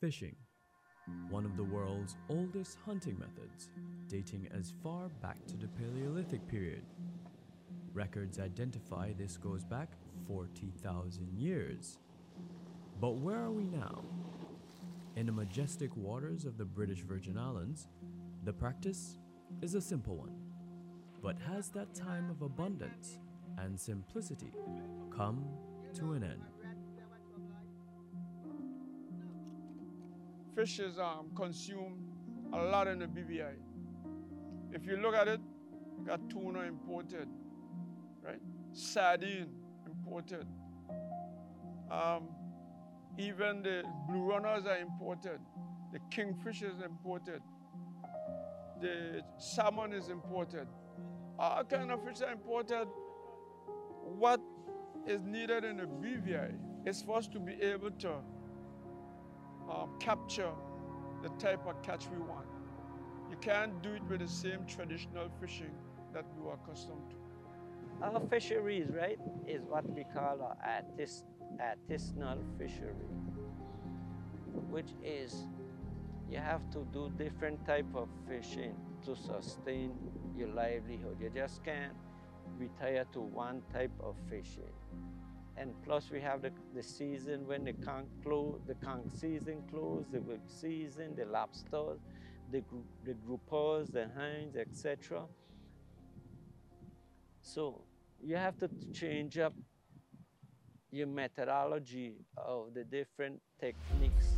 Fishing, one of the world's oldest hunting methods, dating as far back to the Paleolithic period. Records identify this goes back 40,000 years. But where are we now? In the majestic waters of the British Virgin Islands, the practice is a simple one. But has that time of abundance and simplicity come to an end? Fish is consumed a lot in the BVI. If you look at it, you got tuna imported, right? Sardine imported. Even the blue runners are imported. The kingfish is imported. The salmon is imported. All kind of fish are imported. What is needed in the BVI is for us to be able to capture the type of catch we want. You can't do it with the same traditional fishing that we were accustomed to. Our fisheries, right, is what we call an artisanal fishery, which is you have to do different type of fishing to sustain your livelihood. You just can't retire to one type of fishing. And plus we have the season when the conch season closes, the whip season, the lobsters, the groupers, the hinds, etc. So you have to change up your methodology of the different techniques